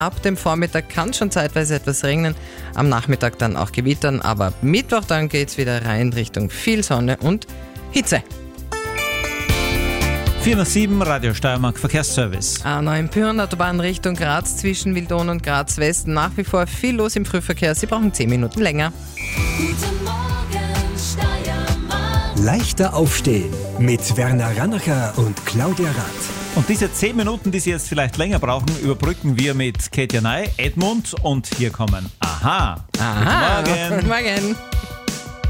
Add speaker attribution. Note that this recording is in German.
Speaker 1: Ab dem Vormittag kann schon zeitweise etwas regnen, am Nachmittag dann auch gewittern, aber ab Mittwoch dann geht's wieder rein Richtung viel Sonne und Hitze.
Speaker 2: 407 Radio Steiermark Verkehrsservice.
Speaker 1: A9 Pyhrn, Autobahn Richtung Graz zwischen Wildon und Graz West. Nach wie vor viel los im Frühverkehr. Sie brauchen 10 Minuten länger.
Speaker 3: Guten Morgen, Steiermark.
Speaker 4: Leichter aufstehen mit Werner Rannacher und Claudia Rath.
Speaker 2: Und diese 10 Minuten, die Sie jetzt vielleicht länger brauchen, überbrücken wir mit Katja Ney, Edmund und hier kommen Aha.
Speaker 1: Aha.
Speaker 2: Guten Morgen.
Speaker 1: Guten Morgen.